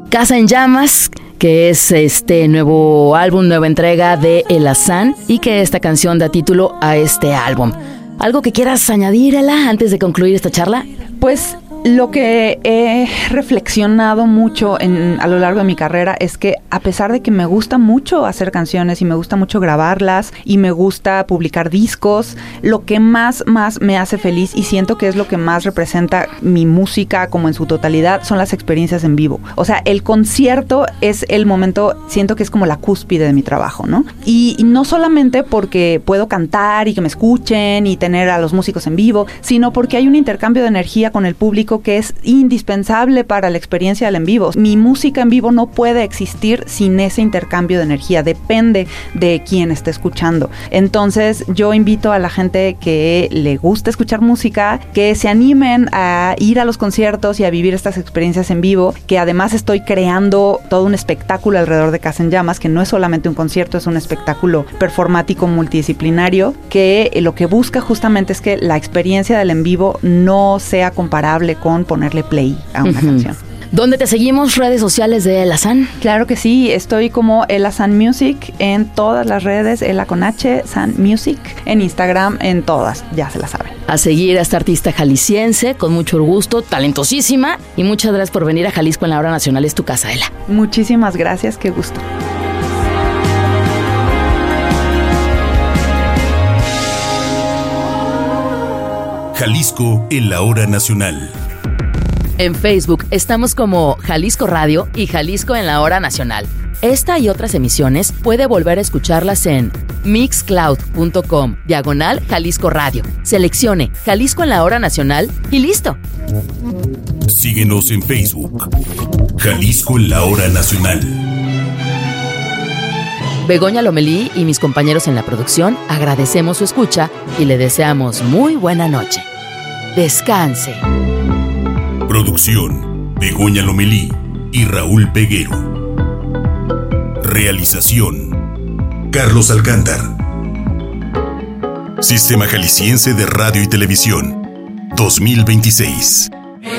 Casa en Llamas, que es este nuevo álbum, nueva entrega de El Azán, y que esta canción da título a este álbum. ¿Algo que quieras añadir, Ela, antes de concluir esta charla? Pues lo que he reflexionado mucho a lo largo de mi carrera es que a pesar de que me gusta mucho hacer canciones y me gusta mucho grabarlas y me gusta publicar discos, lo que más me hace feliz y siento que es lo que más representa mi música como en su totalidad son las experiencias en vivo. O sea, el concierto es el momento, siento que es como la cúspide de mi trabajo, ¿no? Y no solamente porque puedo cantar y que me escuchen y tener a los músicos en vivo, sino porque hay un intercambio de energía con el público que es indispensable para la experiencia del en vivo. Mi música en vivo no puede existir sin ese intercambio de energía, depende de quién esté escuchando. Entonces yo invito a la gente que le gusta escuchar música, que se animen a ir a los conciertos y a vivir estas experiencias en vivo, que además estoy creando todo un espectáculo alrededor de Casa en Llamas, que no es solamente un concierto, es un espectáculo performático multidisciplinario, que lo que busca justamente es que la experiencia del en vivo no sea comparable con ponerle play a una canción. ¿Dónde te seguimos? ¿Redes sociales de El Azán? Claro que sí, estoy como El Azán Music en todas las redes, Ela con H, San Music, en Instagram, en todas, ya se la saben. A seguir a esta artista jalisciense, con mucho gusto, talentosísima, y muchas gracias por venir a Jalisco en la Hora Nacional, es tu casa, Ela. Muchísimas gracias, qué gusto. Jalisco en la Hora Nacional. En Facebook estamos como Jalisco Radio y Jalisco en la Hora Nacional. Esta y otras emisiones puede volver a escucharlas en mixcloud.com/Jalisco Radio. Seleccione Jalisco en la Hora Nacional y listo. Síguenos en Facebook. Jalisco en la Hora Nacional. Begoña Lomelí y mis compañeros en la producción agradecemos su escucha y le deseamos muy buena noche. Descanse. Producción: Begoña Lomelí y Raúl Peguero. Realización: Carlos Alcántar. Sistema Jalisciense de Radio y Televisión 2026.